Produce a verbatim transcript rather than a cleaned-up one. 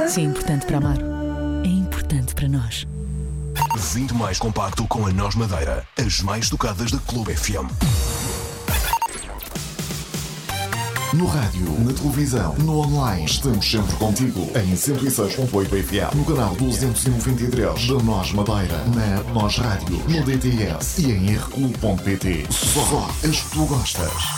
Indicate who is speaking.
Speaker 1: Se é importante para Amaro, é importante para nós.
Speaker 2: vinte mais compacto com a Nós Madeira. As mais tocadas da Clube F M.
Speaker 3: No rádio, na televisão, no online, estamos sempre contigo. Em cento e seis ponto oito F M, no canal duzentos e noventa e três da Nós Madeira, na Nós Rádio, no D T S e em r clube ponto pt. Só as que tu gostas.